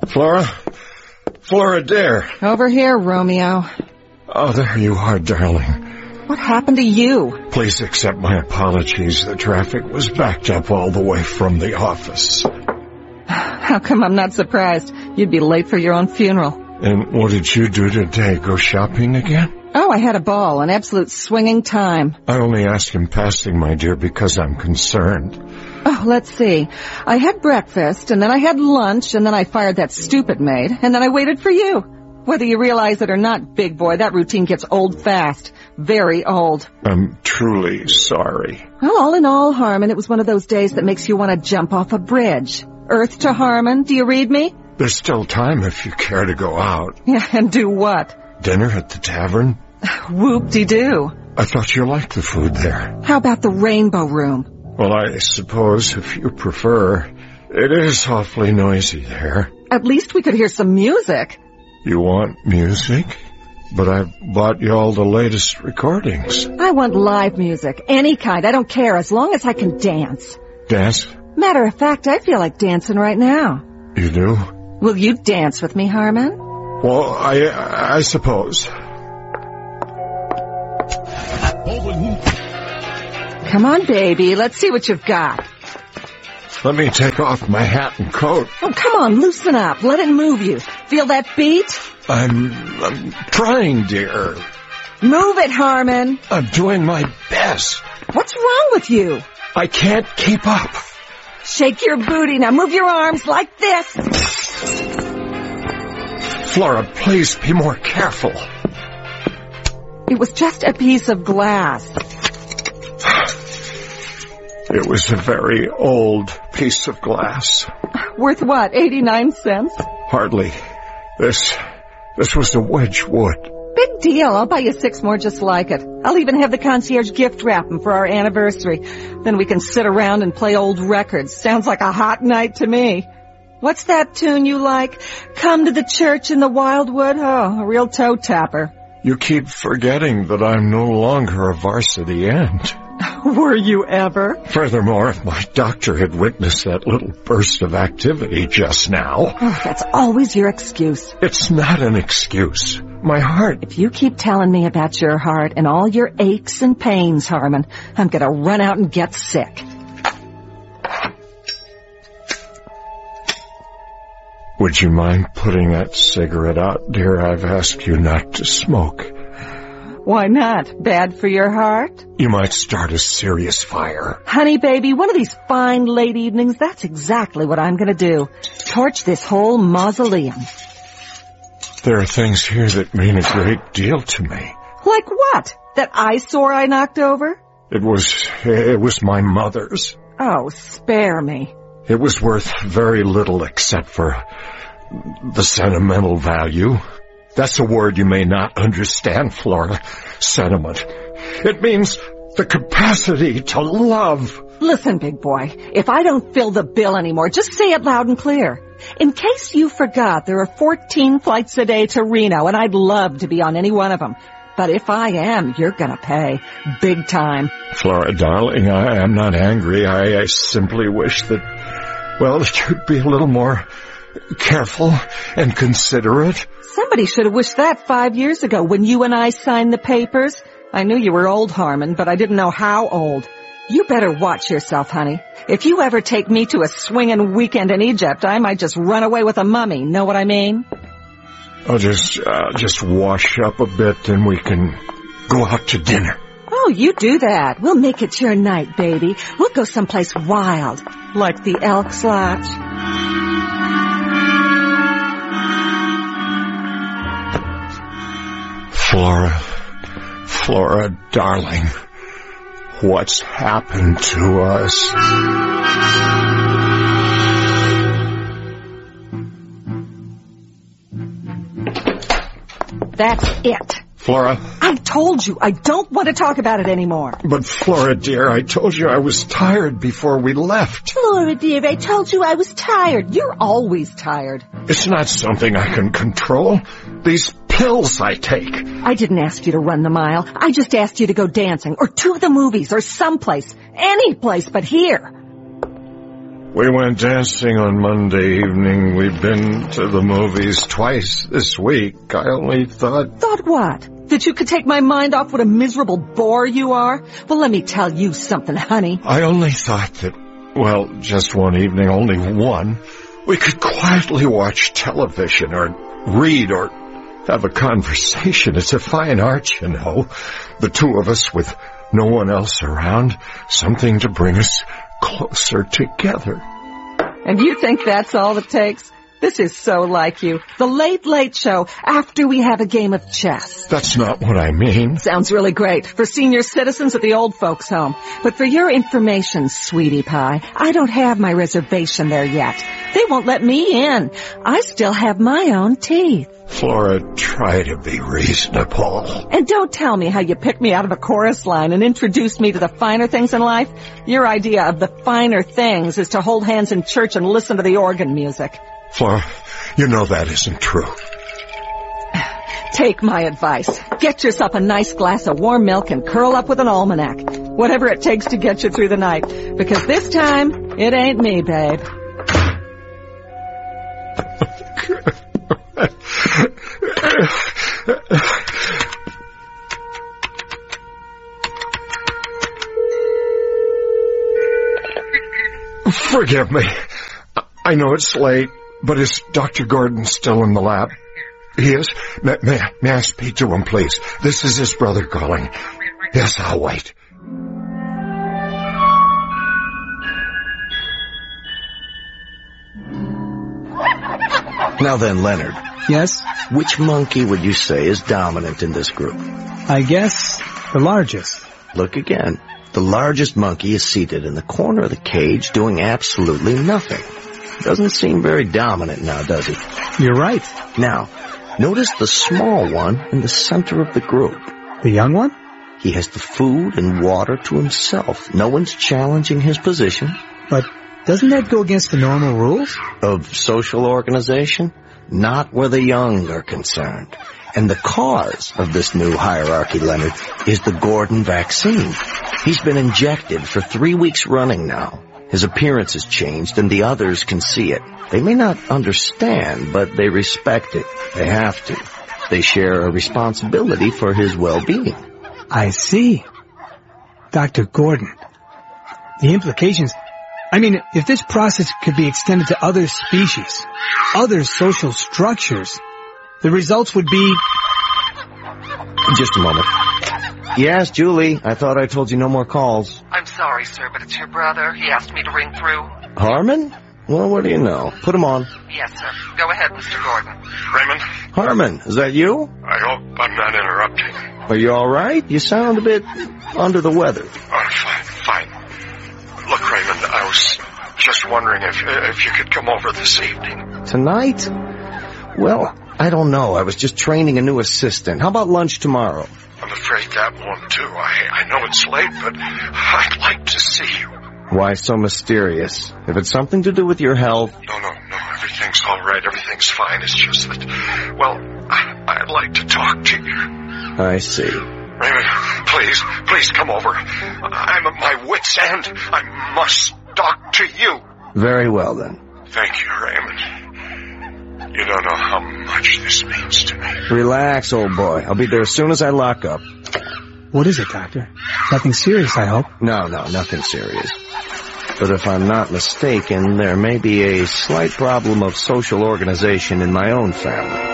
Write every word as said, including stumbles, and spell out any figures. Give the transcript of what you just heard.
Flora? Flora Dare. Over here, Romeo. Oh, there you are, darling. What happened to you? Please accept my apologies. The traffic was backed up all the way from the office. How come I'm not surprised? You'd be late for your own funeral. And what did you do today? Go shopping again? Oh, I had a ball, an absolute swinging time. I only ask in passing, my dear, because I'm concerned. Oh, let's see. I had breakfast, and then I had lunch, and then I fired that stupid maid, and then I waited for you. Whether you realize it or not, big boy, that routine gets old fast. Very old. I'm truly sorry. Well, all in all, Harmon, it was one of those days that makes you want to jump off a bridge. Earth to Harmon, do you read me? There's still time if you care to go out. Yeah, and do what? Dinner at the tavern? Whoop-de-doo. I thought you liked the food there. How about the Rainbow Room? Well, I suppose, if you prefer, it is awfully noisy there. At least we could hear some music. You want music? But I've bought you all the latest recordings. I want live music, any kind. I don't care, as long as I can dance. Dance? Matter of fact, I feel like dancing right now. You do? Will you dance with me, Harmon? Well, I, I suppose. Come on, baby. Let's see what you've got. Let me take off my hat and coat. Oh, come on, loosen up. Let it move you. Feel that beat? I'm, I'm trying, dear. Move it, Harmon. I'm doing my best. What's wrong with you? I can't keep up. Shake your booty. Now move your arms like this. Flora, please be more careful. It was just a piece of glass. It was a very old piece of glass. Worth what, eighty-nine cents? Hardly. This, this was a Wedgwood. Big deal. I'll buy you six more just like it. I'll even have the concierge gift wrap them for our anniversary. Then we can sit around and play old records. Sounds like a hot night to me. What's that tune you like? Come to the church in the wildwood? Oh, a real toe tapper. You keep forgetting that I'm no longer a varsity end. Were you ever? Furthermore, if my doctor had witnessed that little burst of activity just now... Oh, that's always your excuse. It's not an excuse. My heart... If you keep telling me about your heart and all your aches and pains, Harmon, I'm going to run out and get sick. Would you mind putting that cigarette out, dear? I've asked you not to smoke. Why not? Bad for your heart? You might start a serious fire. Honey, baby, one of these fine late evenings, that's exactly what I'm going to do. Torch this whole mausoleum. There are things here that mean a great deal to me. Like what? That eyesore I knocked over? It was, it was my mother's. Oh, spare me. It was worth very little except for the sentimental value. That's a word you may not understand, Flora. Sentiment. It means the capacity to love. Listen, big boy, if I don't fill the bill anymore, just say it loud and clear. In case you forgot, there are fourteen flights a day to Reno, and I'd love to be on any one of them. But if I am, you're gonna pay. Big time. Flora, darling, I am not angry. I, I simply wish that, well, that you'd be a little more careful and considerate. Somebody should have wished that five years ago when you and I signed the papers. I knew you were old, Harmon, but I didn't know how old. You better watch yourself, honey. If you ever take me to a swinging weekend in Egypt, I might just run away with a mummy. Know what I mean? I'll just, uh, just wash up a bit and we can go out to dinner. Oh, you do that. We'll make it your night, baby. We'll go someplace wild, like the Elks Lodge. Flora, Flora, darling, what's happened to us? That's it. Flora. I told you, I don't want to talk about it anymore. But Flora, dear, I told you I was tired before we left. Flora, dear, I told you I was tired. You're always tired. It's not something I can control. These pills I take. I didn't ask you to run the mile. I just asked you to go dancing or to the movies or someplace. Any place but here. We went dancing on Monday evening. We've been to the movies twice this week. I only thought... Thought what? That you could take my mind off what a miserable bore you are? Well, let me tell you something, honey. I only thought that, well, just one evening, only one, we could quietly watch television or read or have a conversation. It's a fine art, you know. The two of us with no one else around. Something to bring us closer together. And you think that's all it takes? This is so like you. The Late Late Show after we have a game of chess. That's not what I mean. Sounds really great for senior citizens at the old folks' home. But for your information, sweetie pie, I don't have my reservation there yet. They won't let me in. I still have my own teeth. Flora, try to be reasonable. And don't tell me how you picked me out of a chorus line and introduced me to the finer things in life. Your idea of the finer things is to hold hands in church and listen to the organ music. Flora, you know that isn't true. Take my advice. Get yourself a nice glass of warm milk and curl up with an almanac. Whatever it takes to get you through the night. Because this time, it ain't me, babe. Forgive me. I know it's late, but is Doctor Gordon still in the lab? He is? May, may, may I speak to him, please? This is his brother calling. Yes, I'll wait. Now then, Leonard. Yes? Which monkey would you say is dominant in this group? I guess the largest. Look again. The largest monkey is seated in the corner of the cage doing absolutely nothing. Doesn't seem very dominant now, does he? You're right. Now, notice the small one in the center of the group. The young one? He has the food and water to himself. No one's challenging his position. But doesn't that go against the normal rules? Of social organization? Not where the young are concerned. And the cause of this new hierarchy, Leonard, is the Gordon vaccine. He's been injected for three weeks running now. His appearance has changed, and the others can see it. They may not understand, but they respect it. They have to. They share a responsibility for his well-being. I see. Doctor Gordon, the implications... I mean, if this process could be extended to other species, other social structures, the results would be... Just a moment. Yes, Julie, I thought I told you no more calls. I'm sorry, sir, but it's your brother. He asked me to ring through. Harmon? Well, what do you know? Put him on. Yes, sir. Go ahead, Mister Gordon. Raymond? Harmon, is that you? I hope I'm not interrupting. Are you all right? You sound a bit under the weather. Oh, fine, fine. Look, Raymond, I was just wondering if if you could come over this evening. Tonight? Well, I don't know. I was just training a new assistant. How about lunch tomorrow? I'm afraid that won't do. I, I know it's late, but I'd like to see you. Why so mysterious? If it's something to do with your health... No, no, no. Everything's all right. Everything's fine. It's just that, well, I, I'd like to talk to you. I see. Raymond, please, please come over. I'm at my wit's end. I must talk to you. Very well, then. Thank you, Raymond. You don't know how much this means to me. Relax, old boy. I'll be there as soon as I lock up. What is it, Doctor? Nothing serious, I hope. No, no, nothing serious. But if I'm not mistaken, there may be a slight problem of social organization in my own family.